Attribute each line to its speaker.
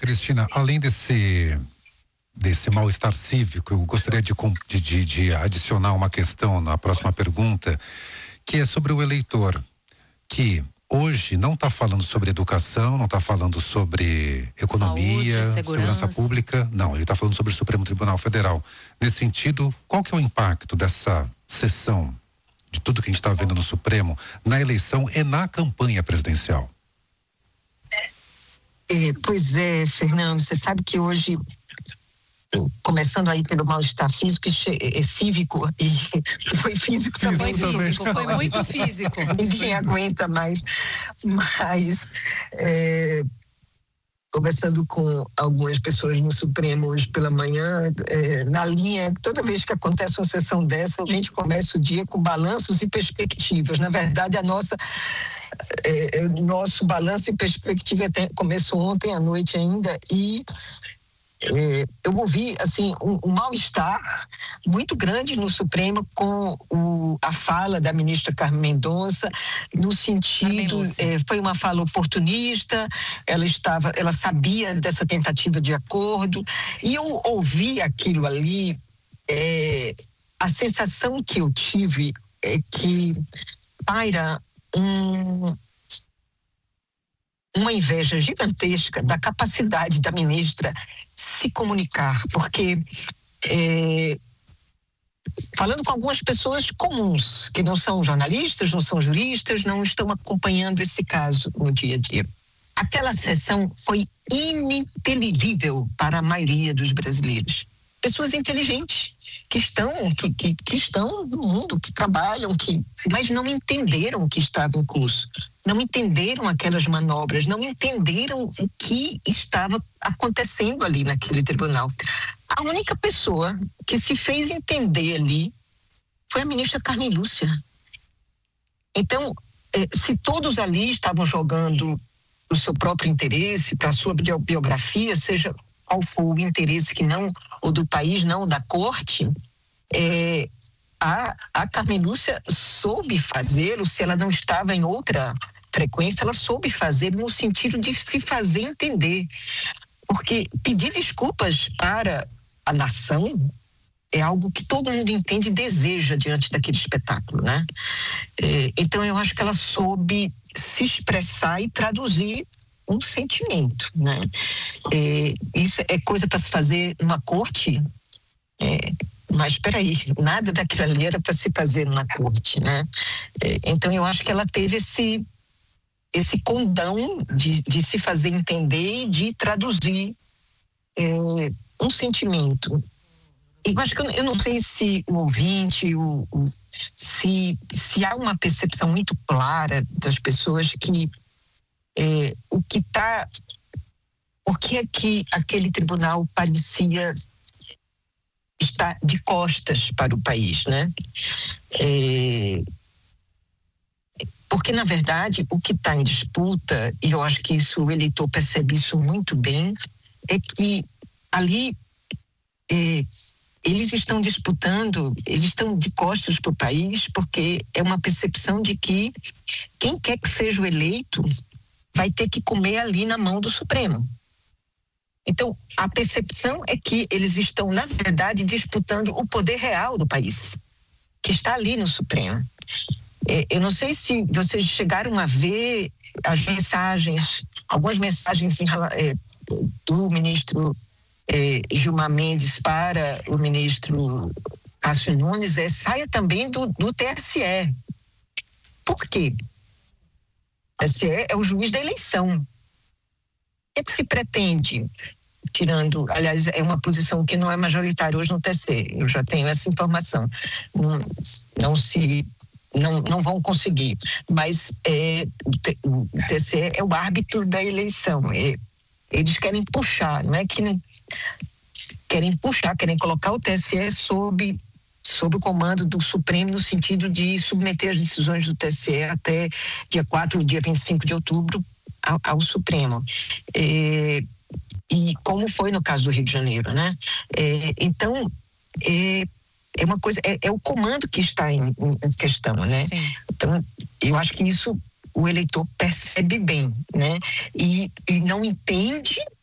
Speaker 1: Cristina, além desse mal-estar cívico, eu gostaria de adicionar uma questão na próxima pergunta, que é sobre o eleitor, que hoje não está falando sobre educação, não está falando sobre economia,
Speaker 2: saúde,
Speaker 1: segurança pública, não, ele está falando sobre o Supremo Tribunal Federal. Nesse sentido, qual que é o impacto dessa sessão, de tudo que a gente está vendo no Supremo, na eleição e na campanha presidencial?
Speaker 3: Pois é, Fernando, você sabe que hoje, começando aí pelo mal-estar físico e cívico, e foi físico também.
Speaker 2: Foi muito físico.
Speaker 3: Ninguém aguenta mais. Mas, conversando com algumas pessoas no Supremo hoje pela manhã, na linha, toda vez que acontece uma sessão dessa, a gente começa o dia com balanços e perspectivas. Na verdade, nosso balanço e perspectiva começou ontem à noite ainda, e eu ouvi assim um mal-estar muito grande no Supremo com a fala da ministra Carmen Mendonça, no sentido, foi uma fala oportunista, ela sabia dessa tentativa de acordo, e eu ouvi aquilo ali, a sensação que eu tive é que paira uma inveja gigantesca da capacidade da ministra se comunicar, porque falando com algumas pessoas comuns, que não são jornalistas, não são juristas, não estão acompanhando esse caso no dia a dia. Aquela sessão foi ininteligível para a maioria dos brasileiros. Pessoas inteligentes que estão no mundo, que trabalham, mas não entenderam o que estava em curso, não entenderam aquelas manobras, não entenderam o que estava acontecendo ali naquele tribunal. A única pessoa que se fez entender ali foi a ministra Carmen Lúcia. Então, se todos ali estavam jogando o seu próprio interesse, para a sua biografia, seja qual for o interesse que não, ou do país, não, da corte, a Carmen Lúcia soube fazer, se ela não estava em outra frequência, ela soube fazer no sentido de se fazer entender. Porque pedir desculpas para a nação é algo que todo mundo entende e deseja diante daquele espetáculo, né? Então eu acho que ela soube se expressar e traduzir um sentimento, né? Isso é coisa para se fazer numa corte, mas espera aí, nada daquilo ali era para se fazer numa corte, né? Então eu acho que ela teve esse condão de se fazer entender e de traduzir um sentimento. Eu acho que eu não sei se o ouvinte, se há uma percepção muito clara das pessoas que por que é que aquele tribunal parecia estar de costas para o país, né? Porque, na verdade, o que está em disputa, e eu acho que o eleitor percebe isso muito bem, é que ali eles estão disputando, eles estão de costas para o país, porque é uma percepção de que quem quer que seja o eleito vai ter que comer ali na mão do Supremo. Então, a percepção é que eles estão, na verdade, disputando o poder real do país, que está ali no Supremo. Eu não sei se vocês chegaram a ver as mensagens, algumas mensagens do ministro Gilmar Mendes para o ministro Cássio Nunes, saia também do TSE. Por quê? O TSE é o juiz da eleição. O que se pretende, aliás, é uma posição que não é majoritária hoje no TSE, eu já tenho essa informação, não vão conseguir, mas o TSE é o árbitro da eleição, eles querem puxar, não é que querem puxar, querem colocar o TSE sob o comando do Supremo, no sentido de submeter as decisões do TSE até dia 4 ou dia 25 de outubro ao Supremo. E como foi no caso do Rio de Janeiro, né? Então, é uma coisa, é o comando que está em questão, né?
Speaker 2: Sim.
Speaker 3: Então, eu acho que isso o eleitor percebe bem, né? E não entende